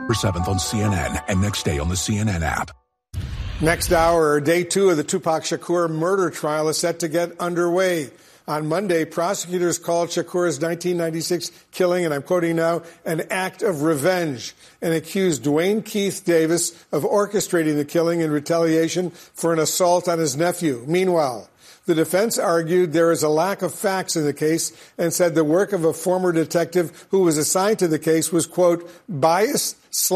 7th on CNN and next day on the CNN app. Next hour, day 2 of the Tupac Shakur murder trial is set to get underway. On Monday, prosecutors called Shakur's 1996 killing, and I'm quoting now, an act of revenge, and accused Dwayne Keith Davis of orchestrating the killing in retaliation for an assault on his nephew. Meanwhile, the defense argued there is a lack of facts in the case and said the work of a former detective who was assigned to the case was, quote, biased,